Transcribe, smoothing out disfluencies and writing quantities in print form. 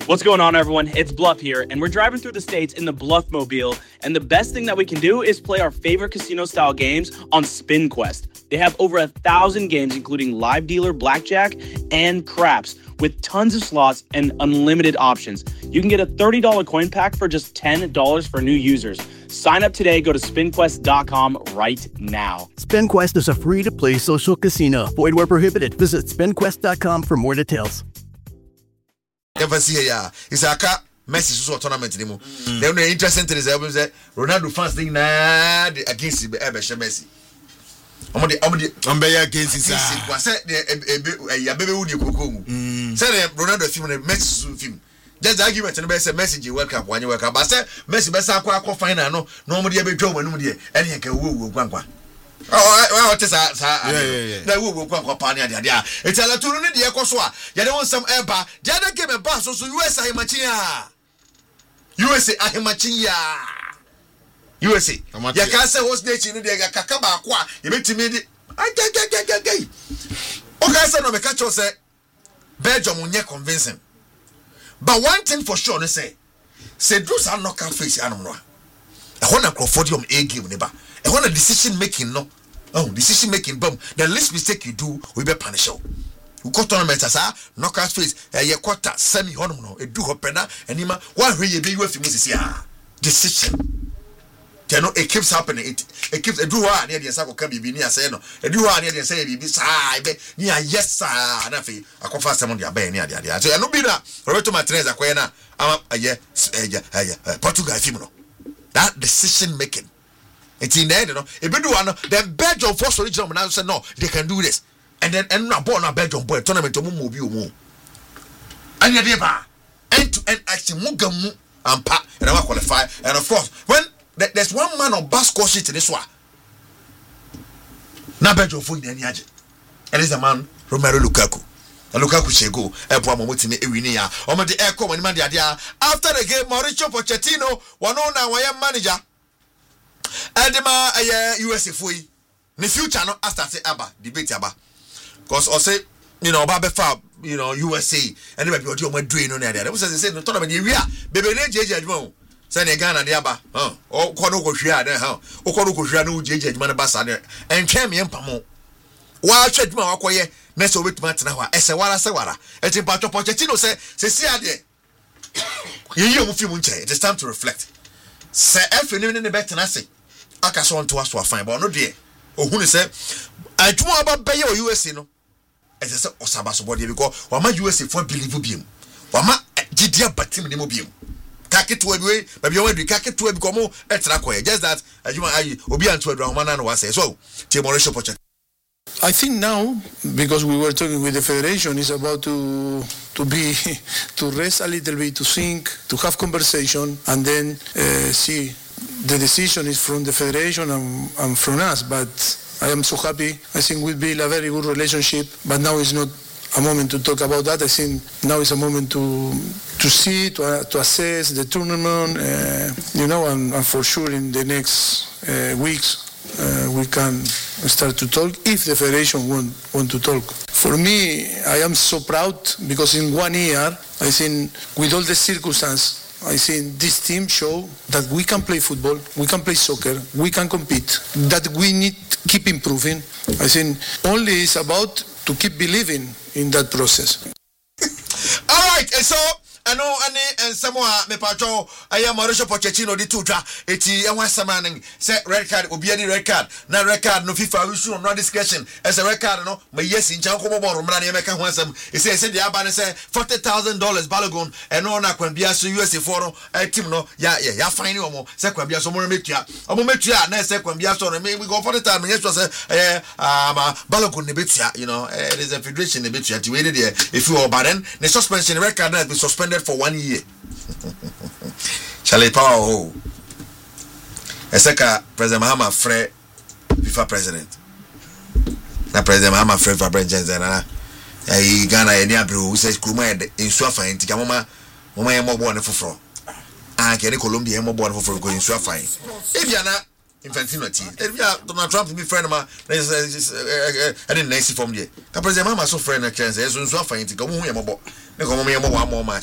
What's going on, everyone? It's Bluff here, and we're driving through the states in the Bluff Mobile. And the best thing that we can do is play our favorite casino-style games on SpinQuest. They have over 1,000 games, including live dealer, blackjack, and craps, with tons of slots and unlimited options. You can get a $30 coin pack for just $10 for new users. Sign up today. Go to spinquest.com right now. SpinQuest is a free-to-play social casino. Void where prohibited. Visit spinquest.com for more details. It's a car Messi tournament anymore. The only interesting thing is that Ronaldo fans think against Messi. I'm against his baby would you cook? Say Ronaldo film Messi film. Just argument and best message you welcome when you welcome. But say Messi best aqua final no nobody ever drove and nobody and he can woo one. Oh, what is that? That will come upon you. It's a little bit of Yakoswa. You don't want some air bar. The other game a bus, so USA Machia. USA Ahimachia. USA. You can't say what's nature in the Kakaba. You make to me. I get. Okay, so no catch us say Belgium will not convincing. But one thing for sure, they say those are not face animal. I want a Crawfordium A game neighbor. I want a decision making, no. Oh, decision making, boom. The least mistake you do will be punished. You got tournament as a knockout face, a quarter, semi honour, a do hopena, and him one way you be with him. Decision. You know, it keeps happening. It keeps a doer near the Sako can be near Seno, a doer near the say, be side, near yes, sir, and I confess some of your bay near the idea. So I know be that Roberto Martinez Aquena, I'm a Portugal Fimino. That decision making. It's in there, you know. If you do one, then Belgium force original and I say no, they can do this. And then and not born a Belgium boy tournament to move you more. And you end to end action mugamu and pa and I qualify. And of course, when there's one man on bus score sheet in this one. Now Belgium for any agent. And it's a man Romelu Lukaku. And Lukaku shego Momotimi Ewinia. Omo the air come and man after the game, Mauricio Pochettino, one on our manager. Edema USA fui. The future no start aba debate aba. Cause I say, you know, Baba Fab, you know, USA and maybe what you want doing on there. That was say no tournament area. Baby JJ Admo. Say Ghana the aba. Oh, kono go hwia there ha. O kono go hwia no JJ Admo na basa there. En twem ye mpamo. Wa hwɛ adwuma wakoye na se obetuma tena hɔ. Ese wara se wara. Eti patro Pochettino say si ade. Ye mu fi mu nche. It is time to reflect. Say efeni ne betena se. Aka so on to us fine but no dey ohunu say adwuma aba beye o USA no e say osaba so body because wa ma USA for believe biem wa ma gidia batim ne mo biem kaketo we baby we do kaketo bi komo etra koye just that adwuma ayi obi anto adwuma ma na no wa say so Mauricio Pochettino. I think now, because we were talking with the federation, is about to rest a little bit, to think, to have conversation, and then see. The decision is from the federation and from us, but I am so happy. I think we build a very good relationship, but now is not a moment to talk about that. I think now is a moment to see, to assess the tournament, you know, and for sure in the next weeks we can start to talk if the federation want to talk. For me, I am so proud because in 1 year, I think with all the circumstances, I think this team show that we can play football, we can play soccer, we can compete, that we need to keep improving. I think only it's about to keep believing in that process. All right, and so I know and Samoa me patrol I am Mauricio Pochettino di tutra eti enwa samaning say red card obi any red card na red card no FIFA issue no discretion as a red card no me yes in chan komo boro mra na emeka ho asem e say the aba say $40,000 Balogun and no na kwambia so USA for no team no ya fine omo say kwambia so mo metua na say kwambia so no me go $40,000 me yes say Balogun ne betua you know it is a federation ne betua ti we dey if you are then the suspension red card has been suspended for 1 year. Charlie Power Eseka President Mahama Frey FIFA president. Na President Mahama Frey FIFA president na Ghana eni abro who says Kuruma in Suafa in Tikamoma mama yemo bo ne foforo. Ah ke Colombia yemo bo ne foforo go in Suafa. Ebiana Infantino ti. Ebia Donald Trump me friend ma I didn't nice from there. Ka President Mahama so friend na chance so Suafa in Tikamoma yemo bo. Ne ko mama yemo bo